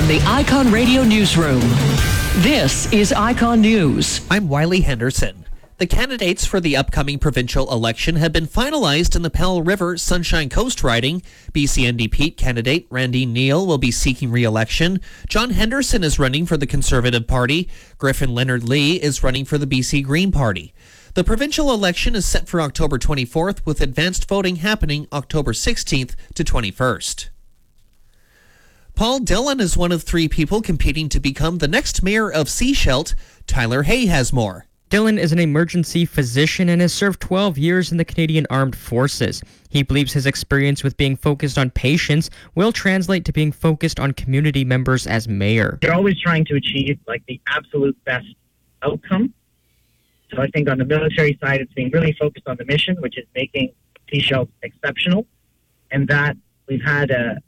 From the Icon Radio Newsroom, this is Icon News. I'm Wiley Henderson. The candidates for the upcoming provincial election have been finalized in the Powell River Sunshine Coast riding. BC NDP candidate Randy Neal will be seeking re-election. John Henderson is running for the Conservative Party. Griffin Leonard Lee is running for the BC Green Party. The provincial election is set for October 24th, with advanced voting happening October 16th to 21st. Paul Dillon is one of 3 people competing to become the next mayor of Sechelt. Tyler Hay has more. Dillon is an emergency physician and has served 12 years in the Canadian Armed Forces. He believes his experience with being focused on patients will translate to being focused on community members as mayor. You're always trying to achieve the absolute best outcome. So I think on the military side, it's being really focused on the mission, which is making Sechelt exceptional, and that we've had a